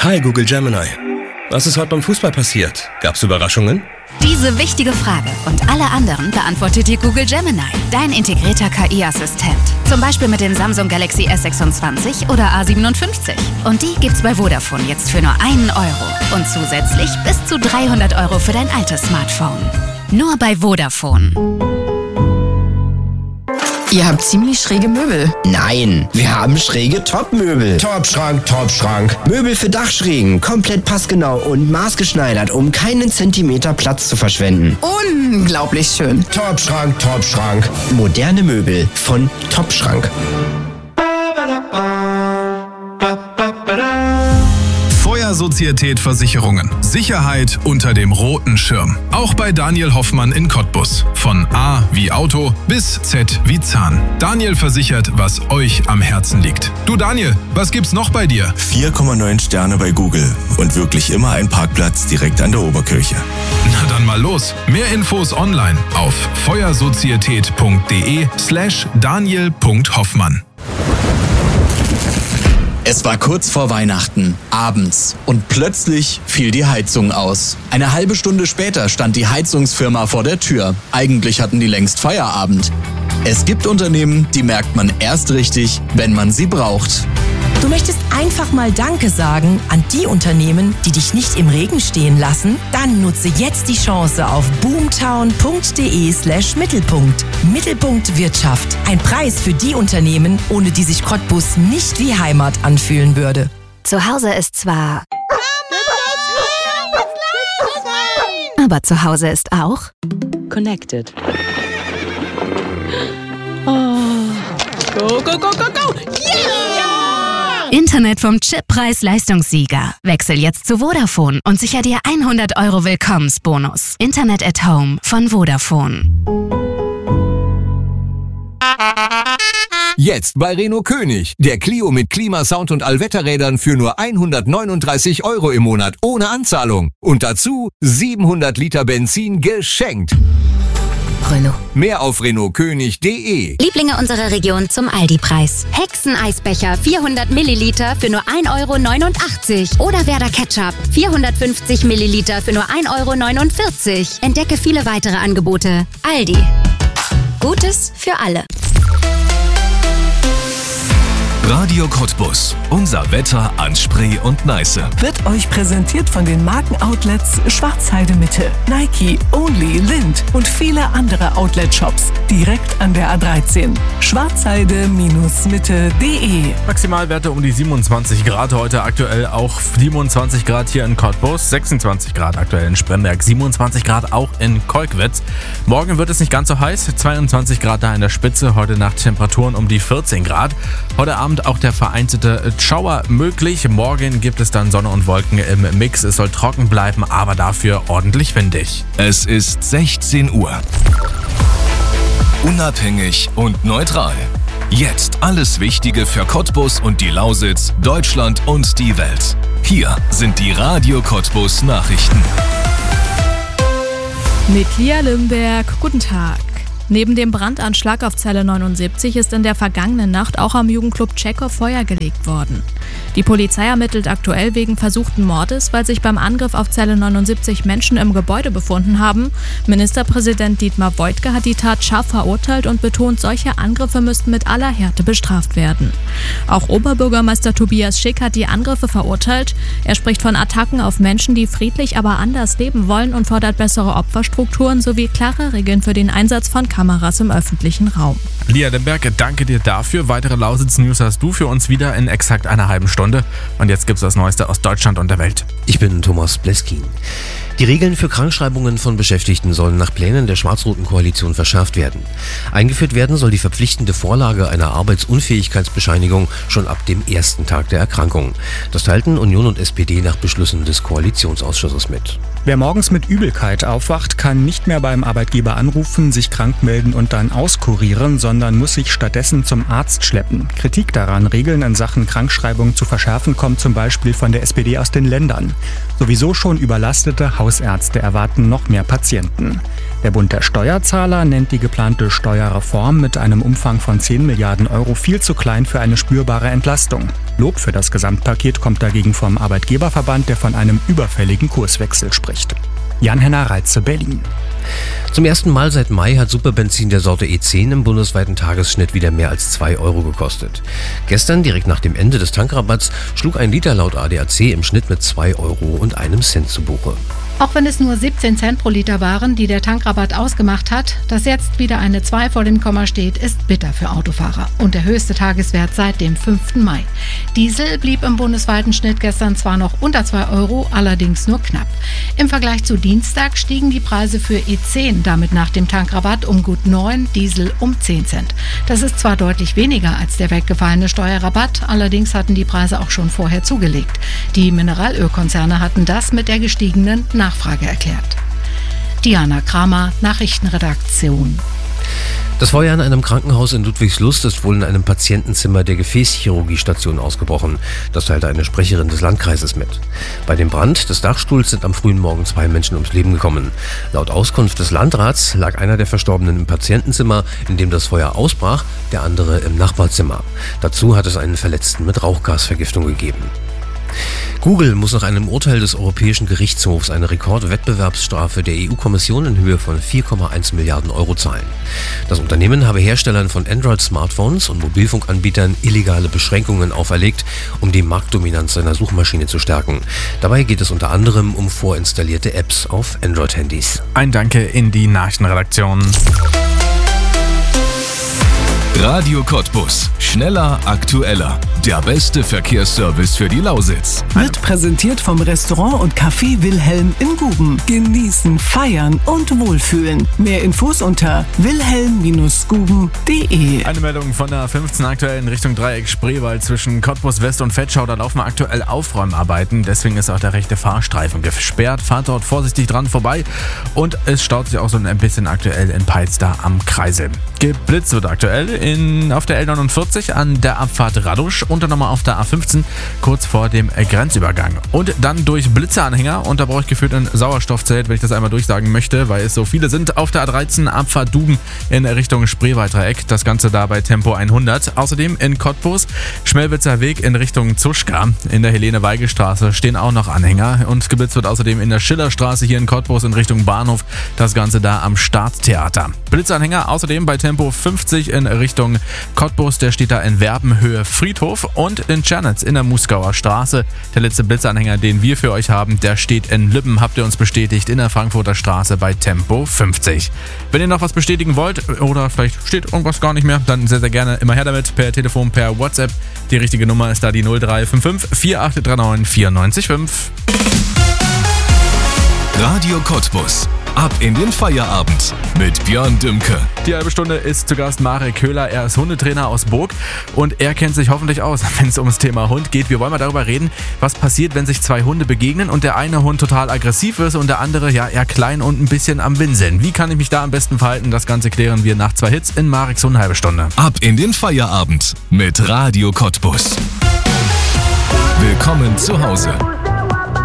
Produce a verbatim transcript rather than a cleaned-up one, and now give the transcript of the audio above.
Hi Google Gemini. Was ist heute beim Fußball passiert? Gab's Überraschungen? Diese wichtige Frage und alle anderen beantwortet dir Google Gemini, dein integrierter K I-Assistent. Zum Beispiel mit dem Samsung Galaxy S sechsundzwanzig oder A siebenundfünfzig. Und die gibt's bei Vodafone jetzt für nur einen Euro. Und zusätzlich bis zu dreihundert Euro für dein altes Smartphone. Nur bei Vodafone. Ihr habt ziemlich schräge Möbel. Nein, wir haben schräge Top-Möbel. Top-Schrank, Top-Schrank. Möbel für Dachschrägen, komplett passgenau und maßgeschneidert, um keinen Zentimeter Platz zu verschwenden. Unglaublich schön. Top-Schrank, Top-Schrank. Moderne Möbel von Top-Schrank. Feuersozietät Versicherungen. Sicherheit unter dem roten Schirm. Auch bei Daniel Hoffmann in Cottbus. Von A wie Auto bis Z wie Zahn. Daniel versichert, was euch am Herzen liegt. Du Daniel, was gibt's noch bei dir? vier Komma neun Sterne bei Google und wirklich immer ein Parkplatz direkt an der Oberkirche. Na dann mal los. Mehr Infos online auf feuersozietät.de slash daniel.hoffmann. Es war kurz vor Weihnachten, abends, und plötzlich fiel die Heizung aus. Eine halbe Stunde später stand die Heizungsfirma vor der Tür. Eigentlich hatten die längst Feierabend. Es gibt Unternehmen, die merkt man erst richtig, wenn man sie braucht. Du möchtest einfach mal Danke sagen an die Unternehmen, die dich nicht im Regen stehen lassen? Dann nutze jetzt die Chance auf boomtown.de slash Mittelpunkt. Mittelpunkt Wirtschaft. Ein Preis für die Unternehmen, ohne die sich Cottbus nicht wie Heimat anfühlen würde. Zu Hause ist zwar... Aber zu Hause ist auch... Connected. Oh. Go, go, go, go, go! Yeah! Internet vom Chip-Preis-Leistungssieger. Wechsel jetzt zu Vodafone und sicher dir hundert Euro Willkommensbonus. Internet at Home von Vodafone. Jetzt bei Renault König. Der Clio mit Klimasound und Allwetterrädern für nur hundertneununddreißig Euro im Monat ohne Anzahlung. Und dazu siebenhundert Liter Benzin geschenkt. Renault. Mehr auf renault könig punkt de. Lieblinge unserer Region zum Aldi-Preis. Hexeneisbecher vierhundert Milliliter für nur ein Euro neunundachtzig. Oder Werder Ketchup vierhundertfünfzig Milliliter für nur ein Euro neunundvierzig. Entdecke viele weitere Angebote. Aldi. Gutes für alle. Radio Cottbus. Unser Wetter an Spree und Neiße. Wird euch präsentiert von den Markenoutlets Schwarzheide Mitte, Nike, Only, Lind und viele andere Outlet-Shops. Direkt an der A dreizehn. schwarzheide Mitte punkt de. Maximalwerte um die siebenundzwanzig Grad heute, aktuell auch siebenundzwanzig Grad hier in Cottbus, sechsundzwanzig Grad aktuell in Spremberg, siebenundzwanzig Grad auch in Kolkwitz. Morgen wird es nicht ganz so heiß, zweiundzwanzig Grad da in der Spitze, heute Nacht Temperaturen um die vierzehn Grad. Heute Abend auch der vereinzelte Schauer möglich. Morgen gibt es dann Sonne und Wolken im Mix. Es soll trocken bleiben, aber dafür ordentlich windig. Es ist sechzehn Uhr. Unabhängig und neutral. Jetzt alles Wichtige für Cottbus und die Lausitz, Deutschland und die Welt. Hier sind die Radio Cottbus Nachrichten. Mit Lia Limberg, guten Tag. Neben dem Brandanschlag auf Zelle neunundsiebzig ist in der vergangenen Nacht auch am Jugendclub Tschechow Feuer gelegt worden. Die Polizei ermittelt aktuell wegen versuchten Mordes, weil sich beim Angriff auf Zelle neunundsiebzig Menschen im Gebäude befunden haben. Ministerpräsident Dietmar Woidke hat die Tat scharf verurteilt und betont, solche Angriffe müssten mit aller Härte bestraft werden. Auch Oberbürgermeister Tobias Schick hat die Angriffe verurteilt. Er spricht von Attacken auf Menschen, die friedlich, aber anders leben wollen und fordert bessere Opferstrukturen sowie klare Regeln für den Einsatz von Kameras im öffentlichen Raum. Lia Limberg, danke dir dafür. Weitere Lausitz-News hast du für uns wieder in exakt einer halben Stunde. Und jetzt gibt's das Neueste aus Deutschland und der Welt. Ich bin Thomas Bleskin. Die Regeln für Krankschreibungen von Beschäftigten sollen nach Plänen der schwarz-roten Koalition verschärft werden. Eingeführt werden soll die verpflichtende Vorlage einer Arbeitsunfähigkeitsbescheinigung schon ab dem ersten Tag der Erkrankung. Das teilten Union und S P D nach Beschlüssen des Koalitionsausschusses mit. Wer morgens mit Übelkeit aufwacht, kann nicht mehr beim Arbeitgeber anrufen, sich krank melden und dann auskurieren, sondern muss sich stattdessen zum Arzt schleppen. Kritik daran, Regeln in Sachen Krankschreibung zu verschärfen, kommt zum Beispiel von der S P D aus den Ländern. Sowieso schon überlastete Hausärzte erwarten noch mehr Patienten. Der Bund der Steuerzahler nennt die geplante Steuerreform mit einem Umfang von zehn Milliarden Euro viel zu klein für eine spürbare Entlastung. Lob für das Gesamtpaket kommt dagegen vom Arbeitgeberverband, der von einem überfälligen Kurswechsel spricht. Jan-Henner Reitze, Berlin. Zum ersten Mal seit Mai hat Superbenzin der Sorte E zehn im bundesweiten Tagesschnitt wieder mehr als zwei Euro gekostet. Gestern, direkt nach dem Ende des Tankrabatts, schlug ein Liter laut A D A C im Schnitt mit zwei Euro und einem Cent zu Buche. Auch wenn es nur siebzehn Cent pro Liter waren, die der Tankrabatt ausgemacht hat, dass jetzt wieder eine zwei vor dem Komma steht, ist bitter für Autofahrer. Und der höchste Tageswert seit dem fünften Mai. Diesel blieb im bundesweiten Schnitt gestern zwar noch unter zwei Euro, allerdings nur knapp. Im Vergleich zu Dienstag stiegen die Preise für E zehn damit nach dem Tankrabatt um gut neun, Diesel um zehn Cent. Das ist zwar deutlich weniger als der weggefallene Steuerrabatt, allerdings hatten die Preise auch schon vorher zugelegt. Die Mineralölkonzerne hatten das mit der gestiegenen Nachfrage erklärt. Diana Kramer, Nachrichtenredaktion. Das Feuer in einem Krankenhaus in Ludwigslust ist wohl in einem Patientenzimmer der Gefäßchirurgiestation ausgebrochen. Das teilte eine Sprecherin des Landkreises mit. Bei dem Brand des Dachstuhls sind am frühen Morgen zwei Menschen ums Leben gekommen. Laut Auskunft des Landrats lag einer der Verstorbenen im Patientenzimmer, in dem das Feuer ausbrach, der andere im Nachbarzimmer. Dazu hat es einen Verletzten mit Rauchgasvergiftung gegeben. Google muss nach einem Urteil des Europäischen Gerichtshofs eine Rekordwettbewerbsstrafe der E U-Kommission in Höhe von vier Komma eins Milliarden Euro zahlen. Das Unternehmen habe Herstellern von Android-Smartphones und Mobilfunkanbietern illegale Beschränkungen auferlegt, um die Marktdominanz seiner Suchmaschine zu stärken. Dabei geht es unter anderem um vorinstallierte Apps auf Android-Handys. Ein Danke in die Nachrichtenredaktion. Radio Cottbus. Schneller, aktueller. Der beste Verkehrsservice für die Lausitz. Wird präsentiert vom Restaurant und Café Wilhelm in Guben. Genießen, feiern und wohlfühlen. Mehr Infos unter wilhelm Bindestrich guben Punkt de. Eine Meldung von der fünfzehn aktuell in Richtung Dreieck Spreewald zwischen Cottbus West und Vetschau. Da laufen aktuell Aufräumarbeiten. Deswegen ist auch der rechte Fahrstreifen gesperrt. Fahrt dort vorsichtig dran vorbei. Und es staut sich auch so ein bisschen aktuell in Peitz da am Kreisel. Geblitzt wird aktuell in, auf der L neunundvierzig an der Abfahrt Radusch und dann nochmal auf der A fünfzehn kurz vor dem Grenzübergang. Und dann durch Blitzeanhänger und da brauche ich gefühlt ein Sauerstoffzelt, wenn ich das einmal durchsagen möchte, weil es so viele sind. Auf der A dreizehn Abfahrt Duben in Richtung Spreewald-Dreieck. Das Ganze da bei Tempo hundert. Außerdem in Cottbus Schmelwitzer Weg in Richtung Zuschka. In der Helene-Weigel-Straße stehen auch noch Anhänger. Und geblitzt wird außerdem in der Schillerstraße hier in Cottbus in Richtung Bahnhof. Das Ganze da am Staatstheater. Blitzanhänger außerdem bei Tempo fünfzig in Richtung Cottbus. Der steht da in Werbenhöhe Friedhof. Und in Tschernitz in der Muskauer Straße. Der letzte Blitzanhänger, den wir für euch haben, der steht in Lübben, habt ihr uns bestätigt, in der Frankfurter Straße bei Tempo fünfzig. Wenn ihr noch was bestätigen wollt oder vielleicht steht irgendwas gar nicht mehr, dann sehr, sehr gerne immer her damit, per Telefon, per WhatsApp. Die richtige Nummer ist da die null drei fünf fünf vier acht drei neun vier neun fünf. Radio Cottbus. Ab in den Feierabend mit Björn Dümke. Die halbe Stunde ist zu Gast Marek Köhler. Er ist Hundetrainer aus Burg und er kennt sich hoffentlich aus, wenn es ums Thema Hund geht. Wir wollen mal darüber reden, was passiert, wenn sich zwei Hunde begegnen und der eine Hund total aggressiv ist und der andere ja eher klein und ein bisschen am Winseln. Wie kann ich mich da am besten verhalten? Das Ganze klären wir nach zwei Hits in Mareks Hund halbe Stunde. Ab in den Feierabend mit Radio Cottbus. Willkommen zu Hause.